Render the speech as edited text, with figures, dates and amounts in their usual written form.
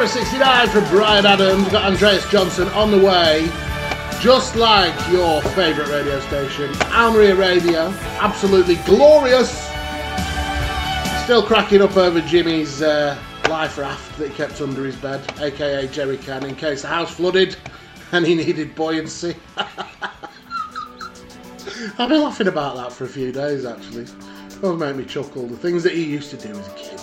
69 from Brian Adams. We've got Andreas Johnson on the way. Just like your favourite radio station, Almeria Radio. Absolutely glorious. Still cracking up over Jimmy's life raft that he kept under his bed, aka jerry can, in case the house flooded and he needed buoyancy. I've been laughing about that for a few days actually. It'll make me chuckle. The things that he used to do as a kid.